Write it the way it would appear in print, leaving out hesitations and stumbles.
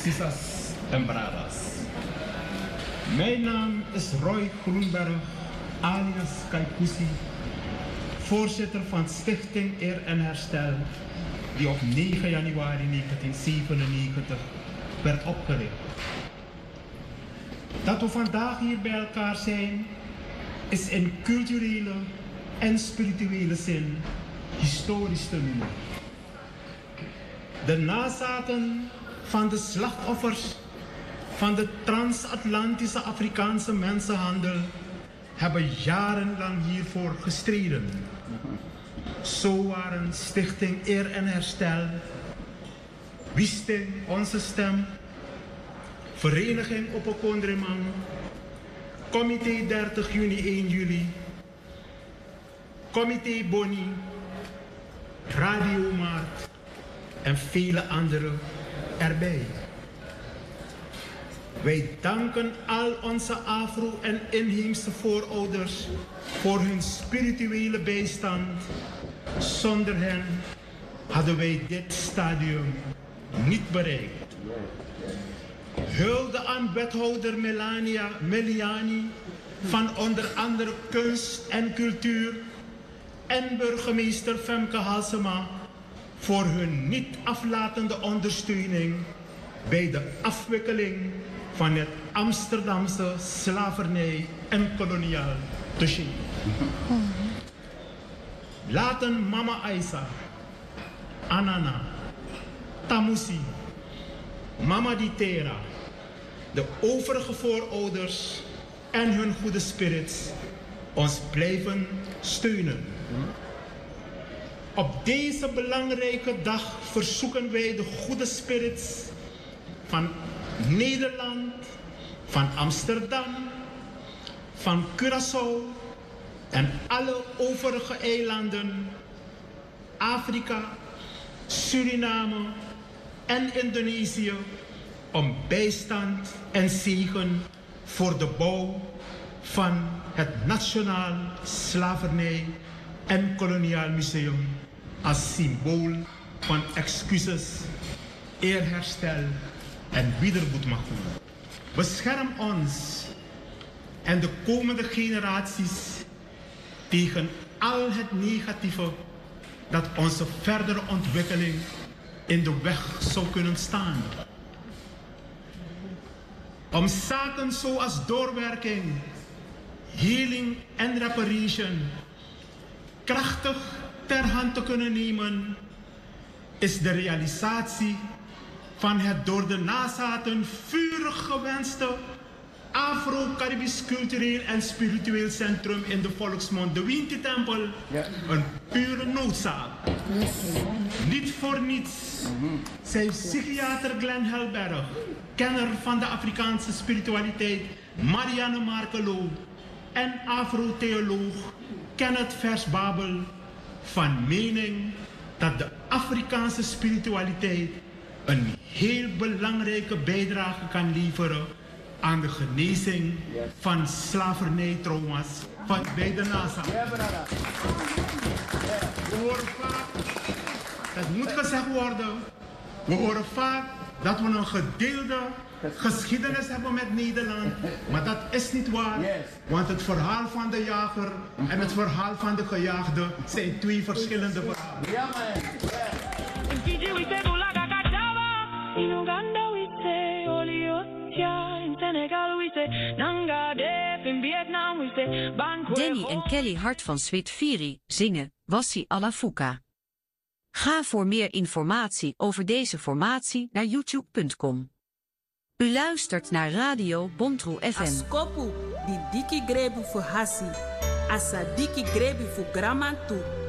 Sisas en Bradas. Mijn naam is Roy Groenberg, alias Kaikousi, voorzitter van Stichting Eer en Herstel, die op 9 januari 1997 werd opgericht. Dat we vandaag hier bij elkaar zijn, is in culturele en spirituele zin historisch te noemen. De nazaten van de slachtoffers van de transatlantische Afrikaanse mensenhandel hebben jarenlang hiervoor gestreden. Zo waren Stichting Eer en Herstel, Wisting Onze Stem, Vereniging Opokondreman, Comité 30 juni 1 juli, Comité Boni, Radio Maart en vele anderen erbij. Wij danken al onze Afro- en inheemse voorouders voor hun spirituele bijstand. Zonder hen hadden wij dit stadium niet bereikt. Hulde aan wethouder Meliani van onder andere kunst en cultuur en burgemeester Femke Halsema voor hun niet aflatende ondersteuning bij de afwikkeling van het Amsterdamse slavernij- en koloniaal dossier. Laten Mama Aisa, Anana, Tamusi, Mama Ditera, de overige voorouders en hun goede spirits ons blijven steunen. Op deze belangrijke dag verzoeken wij de goede spirits van Nederland, van Amsterdam, van Curaçao en alle overige eilanden, Afrika, Suriname en Indonesië om bijstand en zegen voor de bouw van het Nationaal Slavernij- en Koloniaal Museum als symbool van excuses, eerherstel en wiedergutmachung. Bescherm ons en de komende generaties tegen al het negatieve dat onze verdere ontwikkeling in de weg zou kunnen staan. Om zaken zoals doorwerking, healing en reparation krachtig ter hand te kunnen nemen, is de realisatie van het door de nazaten vurig gewenste Afro-Caribisch cultureel en spiritueel centrum in de volksmond, de Winti-tempel, een pure noodzaak. Niet voor niets zei psychiater Glenn Helberg, kenner van de Afrikaanse spiritualiteit Marianne Markelo en Afro-theoloog Kenneth Versbabel van mening dat de Afrikaanse spiritualiteit een heel belangrijke bijdrage kan leveren aan de genezing van slavernijtrauma's bij de NASA. We horen vaak, het moet gezegd worden, we horen vaak dat we een gedeelde geschiedenis hebben met Nederland, maar dat is niet waar, want het verhaal van de jager en het verhaal van de gejaagde zijn twee verschillende verhalen. In Uganda we say Oliotia, in Senegal we say Nangadef, in Vietnam we say Banque. Danny en Kelly Hart van Sweet Firi zingen Wassi Alafuka. Ga voor meer informatie over deze formatie naar youtube.com. U luistert naar Radio Bontro FM. Askopu, di diki grebu fu hasi. Asa diki grebu fu gramantu.